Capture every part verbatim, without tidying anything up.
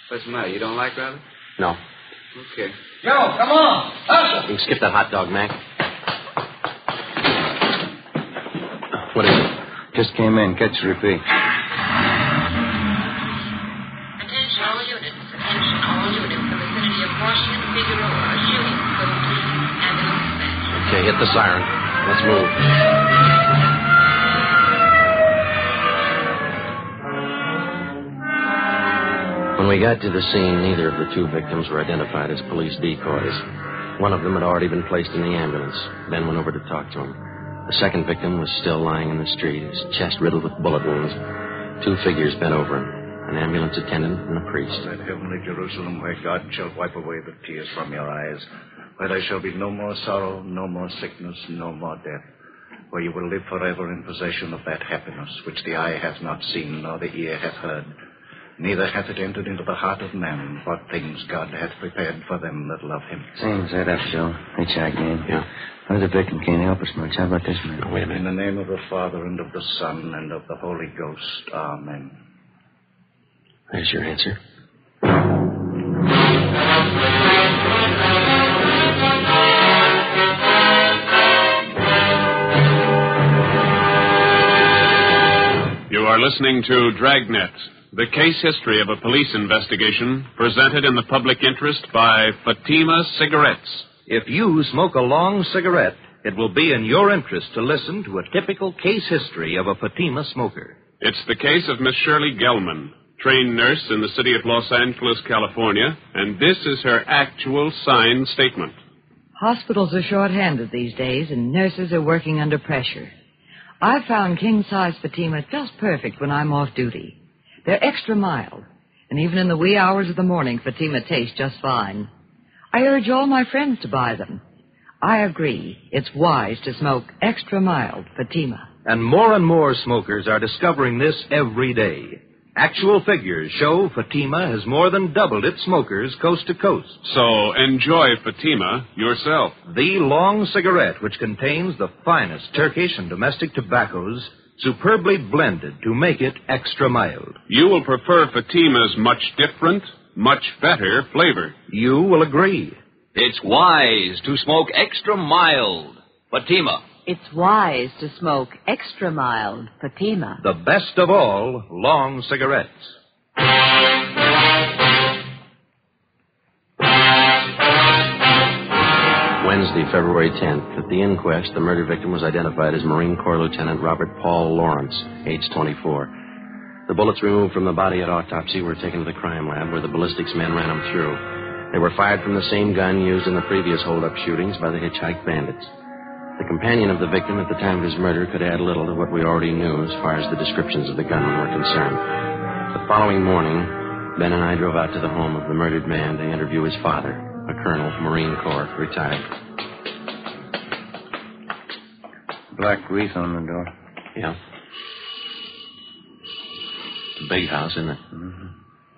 What's the matter? You don't like Robert? No. Okay. Joe, come on. Hustle. You can skip that hot dog, Mac. What is it? Just came in. Catch the repeat. Attention all units. Attention all units. The vicinity of Washington, Figueroa. Shooting. Code please. Ambulance dispatch. Okay, hit the siren. Let's move. When we got to the scene, neither of the two victims were identified as police decoys. One of them had already been placed in the ambulance. Ben went over to talk to him. The second victim was still lying in the street, his chest riddled with bullet wounds. Two figures bent over him, an ambulance attendant and a priest. That heavenly Jerusalem where God shall wipe away the tears from your eyes, where there shall be no more sorrow, no more sickness, no more death, where you will live forever in possession of that happiness which the eye hath not seen nor the ear hath heard, neither hath it entered into the heart of man what things God hath prepared for them that love him. Same that up, Joe. Hitchhike man. Yeah. Other victim can't help us much. How about this man? Oh, wait a minute. In the name of the Father, and of the Son, and of the Holy Ghost. Amen. There's your answer. You are listening to Dragnet, the case history of a police investigation presented in the public interest by Fatima Cigarettes. If you smoke a long cigarette, it will be in your interest to listen to a typical case history of a Fatima smoker. It's the case of Miss Shirley Gelman, trained nurse in the city of Los Angeles, California, and this is her actual signed statement. Hospitals are short-handed these days, and nurses are working under pressure. I've found king-size Fatima just perfect when I'm off duty. They're extra mild, and even in the wee hours of the morning, Fatima tastes just fine. I urge all my friends to buy them. I agree. It's wise to smoke extra mild Fatima. And more and more smokers are discovering this every day. Actual figures show Fatima has more than doubled its smokers coast to coast. So enjoy Fatima yourself. The long cigarette, which contains the finest Turkish and domestic tobaccos, superbly blended to make it extra mild. You will prefer Fatima's much different, much better flavor. You will agree. It's wise to smoke extra mild Fatima. It's wise to smoke extra mild Fatima. The best of all long cigarettes. Wednesday, February tenth. At the inquest, the murder victim was identified as Marine Corps Lieutenant Robert Paul Lawrence, age twenty-four. The bullets removed from the body at autopsy were taken to the crime lab where the ballistics men ran them through. They were fired from the same gun used in the previous hold-up shootings by the hitchhike bandits. The companion of the victim at the time of his murder could add little to what we already knew as far as the descriptions of the gunmen were concerned. The following morning, Ben and I drove out to the home of the murdered man to interview his father, a colonel, Marine Corps, retired. Black wreath on the door. Yeah. It's a big house, isn't it? Mm-hmm.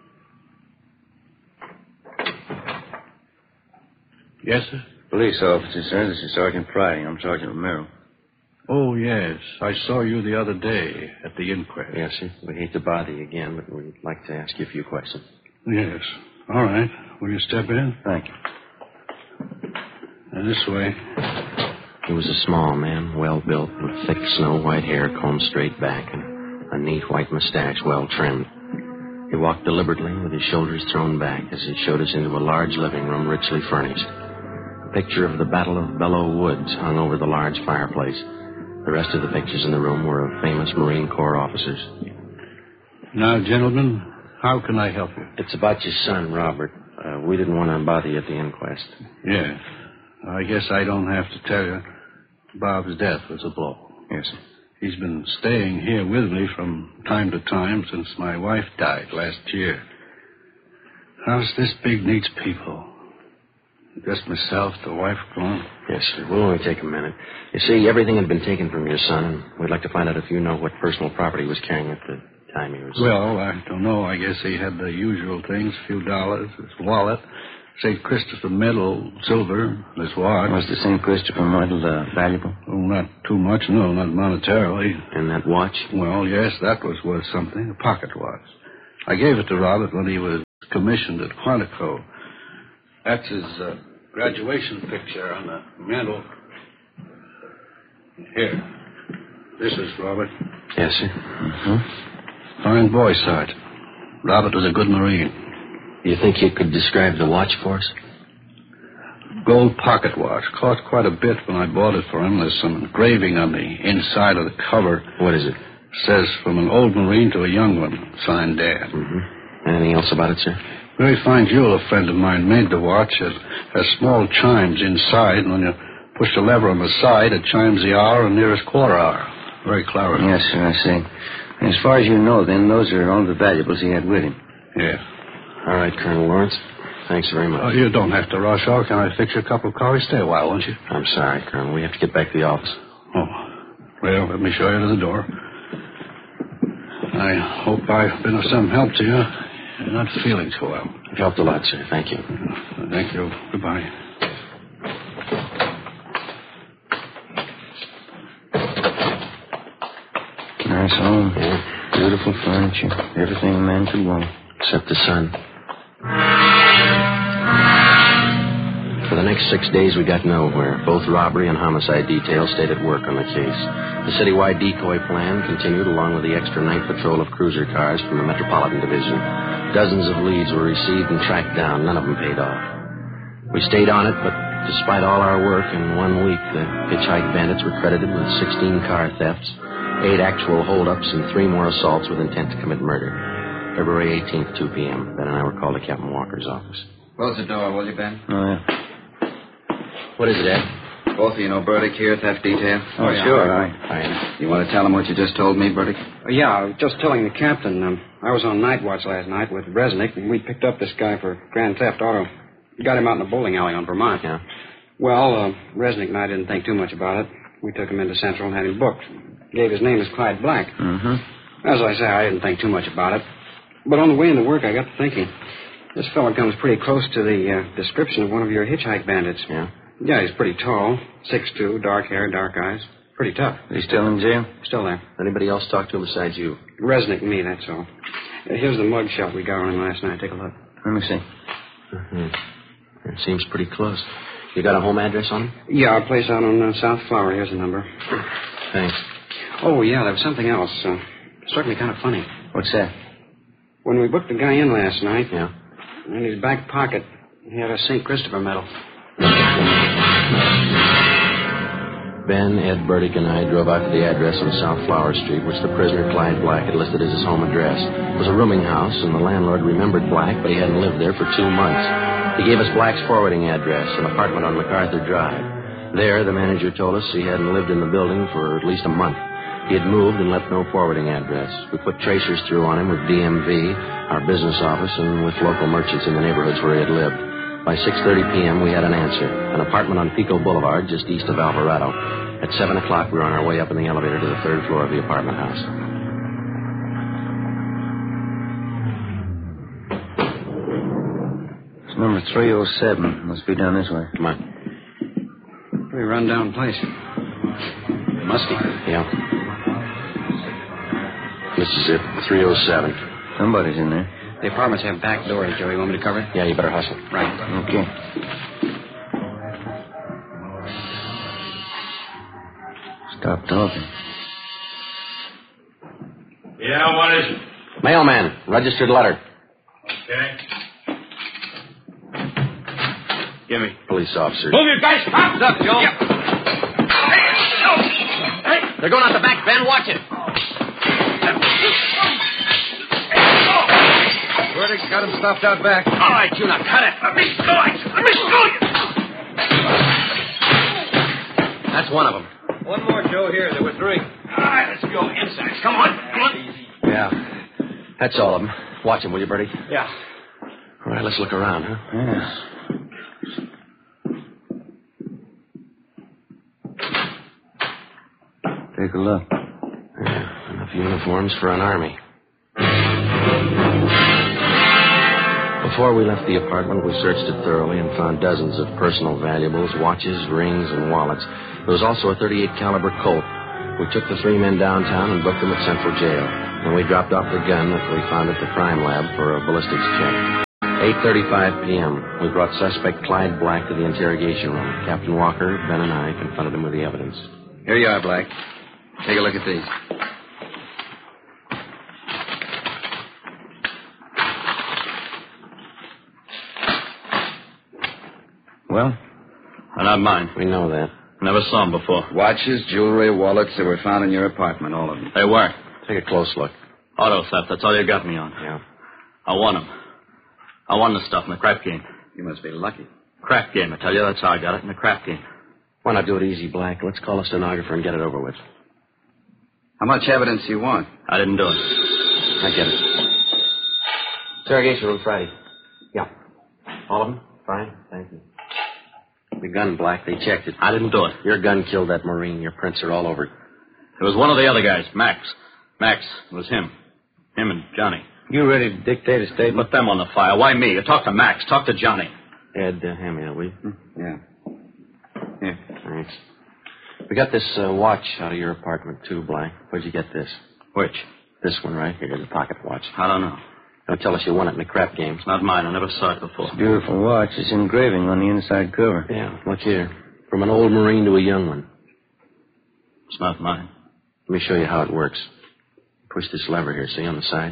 Yes, sir? Police officer, sir. This is Sergeant Friday. I'm Sergeant Romero. Oh, yes. I saw you the other day at the inquest. Yes, sir. We hate to bother you again, but we'd like to ask you a few questions. Yes. All right. Will you step in? Thank you. And this way. He was a small man, well-built, with thick snow-white hair combed straight back and a neat white mustache well-trimmed. He walked deliberately with his shoulders thrown back as he showed us into a large living room richly furnished. A picture of the Battle of Belleau Woods hung over the large fireplace. The rest of the pictures in the room were of famous Marine Corps officers. Now, gentlemen, how can I help you? It's about your son, Robert. Uh, we didn't want to bother you at the inquest. Yes. I guess I don't have to tell you. Bob's death was a blow. Yes, sir. He's been staying here with me from time to time since my wife died last year. House this big needs people. Just myself, the wife gone. Yes, sir. We'll only take a minute. You see, everything had been taken from your son, and we'd like to find out if you know what personal property he was carrying at the time he was... Well, I don't know. I guess he had the usual things, a few dollars, his wallet, Saint Christopher medal, silver, his watch. Was the Saint Christopher medal uh, valuable? Oh, not too much, no, not monetarily. And that watch? Well, yes, that was worth something, a pocket watch. I gave it to Robert when he was commissioned at Quantico. That's his uh, graduation picture on the mantel. Here. This is Robert. Yes, sir. Mm-hmm. Fine boy, Sarge. Robert was a good Marine. You think you could describe the watch for us? Gold pocket watch. Cost quite a bit when I bought it for him. There's some engraving on the inside of the cover. What is it? Says, from an old Marine to a young one. Signed Dad. Mm-hmm. Anything else about it, sir? Very fine jeweler friend of mine made the watch. It has small chimes inside, and when you push the lever on the side, it chimes the hour and nearest quarter hour. Very clever. Yes, sir, I see. And as far as you know, then, those are all the valuables he had with him. Yeah. All right, Colonel Lawrence. Thanks very much. Oh, you don't have to rush off. Can I fix you a cup of coffee? Stay a while, won't you? I'm sorry, Colonel. We have to get back to the office. Oh. Well, let me show you to the door. I hope I've been of some help to you. You're not feeling so well. You've helped a lot, sir. Thank you. Thank you. Goodbye. Nice home. Yeah. Beautiful furniture. Everything a man could want. Except the sun. For the next six days, we got nowhere. Both robbery and homicide details stayed at work on the case. The citywide decoy plan continued along with the extra night patrol of cruiser cars from the Metropolitan Division. Dozens of leads were received and tracked down. None of them paid off. We stayed on it, but despite all our work, in one week, the hitchhike bandits were credited with sixteen car thefts, eight actual holdups, and three more assaults with intent to commit murder. February eighteenth, two p.m. Ben and I were called to Captain Walker's office. Close the door, will you, Ben? Oh, yeah. What is it, Ed? Both of you know Burdick here, theft detail? Oh, yeah. Sure. I... I You want to tell him what you just told me, Burdick? Uh, yeah, I was just telling the captain. Um, I was on night watch last night with Resnick, and we picked up this guy for grand theft auto. Got him out in a bowling alley on Vermont. Yeah. Well, uh, Resnick and I didn't think too much about it. We took him into Central and had him booked. Gave his name as Clyde Black. Mm-hmm. As I say, I didn't think too much about it. But on the way into work, I got to thinking. This fella comes pretty close to the uh, description of one of your hitchhike bandits. Yeah? Yeah, he's pretty tall, six foot two, dark hair, dark eyes. Pretty tough. Is he still in jail? Still there. Anybody else talk to him besides you? Resnick and me, that's all. Uh, here's the mug shot we got on him last night. Take a look. Let me see. Mm-hmm. It seems pretty close. You got a home address on him? Yeah, our place out on uh, South Flower. Here's the number. Thanks. Oh, yeah, there was something else. Uh, struck me kind of funny. What's that? When we booked the guy in last night, Yeah? in his back pocket, he had a Saint Christopher medal. Ben, Ed, Burdick, and I drove out to the address on South Flower Street, which the prisoner, Clyde Black, had listed as his home address. It was a rooming house, and the landlord remembered Black, but he hadn't lived there for two months. He gave us Black's forwarding address, an apartment on MacArthur Drive. There, the manager told us he hadn't lived in the building for at least a month. He had moved and left no forwarding address. We put tracers through on him with D M V, our business office, and with local merchants in the neighborhoods where he had lived. By six thirty p.m., we had an answer. An apartment on Pico Boulevard, just east of Alvarado. At seven o'clock, we were on our way up in the elevator to the third floor of the apartment house. It's number three oh seven. Must be down this way. Come on. Pretty run-down place. Musty. Yeah. This is it, three oh seven. Somebody's in there. The apartments have back doors, Joey. You want me to cover it? Yeah, you better hustle. Right. Okay. Stop talking. Yeah, what is it? Mailman, registered letter. Okay. Give me. Police officer. Move your guys. Stop. What's up, Joe? Yeah. Hey, hey. They're going out the back, Ben. Watch it. Burdick's got him stopped out back. All right, you now cut it. Let me go. Let me go. That's one of them. One more, Joe, here. There were three. All right, let's go inside. Come on. Come on. Yeah. That's all of them. Watch them, will you, Bertie? Yeah. All right, let's look around, huh? Yeah. Take a look. Yeah, enough uniforms for an army. Before we left the apartment, we searched it thoroughly and found dozens of personal valuables, watches, rings, and wallets. There was also a thirty-eight caliber Colt. We took the three men downtown and booked them at Central Jail. And we dropped off the gun that we found at the crime lab for a ballistics check. eight thirty-five p.m. We brought suspect Clyde Black to the interrogation room. Captain Walker, Ben, and I confronted him with the evidence. Here you are, Black. Take a look at these. Well? They're not mine. We know that. Never saw them before. Watches, jewelry, wallets, they were found in your apartment, all of them. They were. Take a close look. Auto theft, that's all you got me on. Yeah. I won them. I won the stuff in the crap game. You must be lucky. Crap game, I tell you. That's how I got it, in the crap game. Why not do it easy, Black? Let's call a stenographer and get it over with. How much evidence do you want? I didn't do it. I get it. Interrogation room Friday. Yeah. All of them? Fine. Thank you. The gun, Black. They checked it. I didn't do it. Your gun killed that Marine. Your prints are all over it. It was one of the other guys, Max. Max. It was him. Him and Johnny. You ready to dictate a statement? Put them on the file. Why me? You talk to Max. Talk to Johnny. Ed, uh, hand me that, will you? Yeah. Here. Thanks. We got this uh, watch out of your apartment, too, Black. Where'd you get this? Which? This one right here, the pocket watch. I don't know. Don't tell us you won it in the crap game. It's not mine. I never saw it before. It's a beautiful watch. It's engraving on the inside cover. Yeah, look here. From an old Marine to a young one. It's not mine. Let me show you how it works. Push this lever here, see, on the side?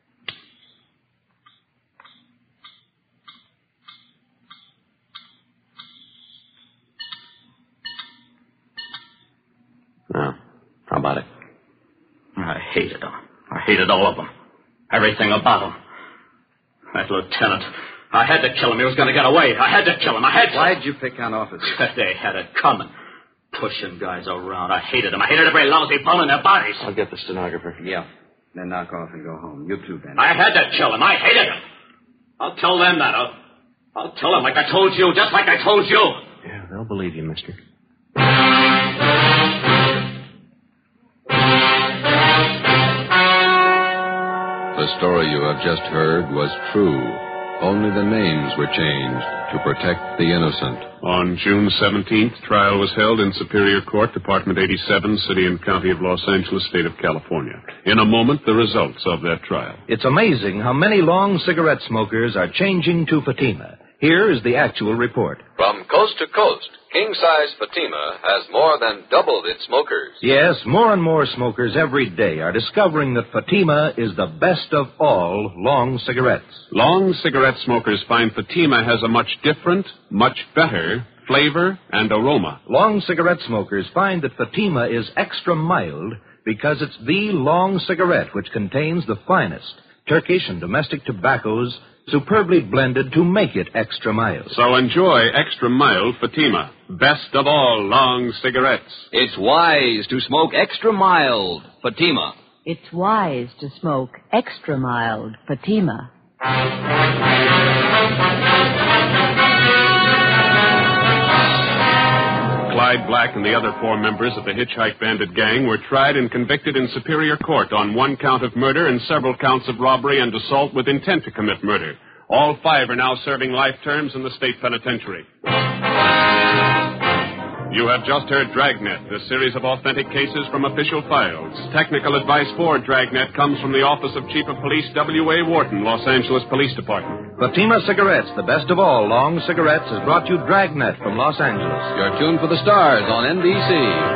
Now, how about it? I hated them. I hated all of them. Everything about them. That lieutenant. I had to kill him. He was going to get away. I had to kill him. I had to. Why'd you pick on officers? They had it coming. Pushing guys around. I hated them. I hated every lousy bone in their bodies. I'll get the stenographer. Yeah. Then knock off and go home. You too, Ben. I had to kill him. I hated him. I'll tell them that. I'll, I'll tell them like I told you, just like I told you. Yeah, they'll believe you, mister. The story you have just heard was true. Only the names were changed to protect the innocent. On June seventeenth, trial was held in Superior Court, Department eighty-seven, City and County of Los Angeles, State of California. In a moment, the results of that trial. It's amazing how many long cigarette smokers are changing to Fatima. Here is the actual report. From coast to coast, king-size Fatima has more than doubled its smokers. Yes, more and more smokers every day are discovering that Fatima is the best of all long cigarettes. Long cigarette smokers find Fatima has a much different, much better flavor and aroma. Long cigarette smokers find that Fatima is extra mild because it's the long cigarette which contains the finest Turkish and domestic tobaccos superbly blended to make it extra mild. So enjoy extra mild Fatima, best of all long cigarettes. It's wise to smoke extra mild Fatima. It's wise to smoke extra mild Fatima. Clyde Black and the other four members of the Hitchhike Bandit gang were tried and convicted in Superior Court on one count of murder and several counts of robbery and assault with intent to commit murder. All five are now serving life terms in the state penitentiary. You have just heard Dragnet, a series of authentic cases from official files. Technical advice for Dragnet comes from the Office of Chief of Police W A. Wharton, Los Angeles Police Department. Fatima Cigarettes, the best of all long cigarettes, has brought you Dragnet from Los Angeles. You're tuned for the stars on N B C.